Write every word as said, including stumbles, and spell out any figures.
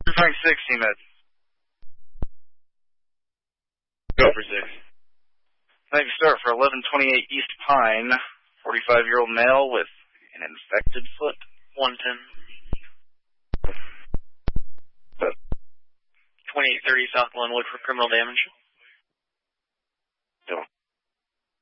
Frank six, C-Med. Go for six. Thank you, sir, for eleven twenty-eight East Pine, forty-five-year-old male with an infected foot. one ten. twenty-eight thirty South Glenwood for criminal damage.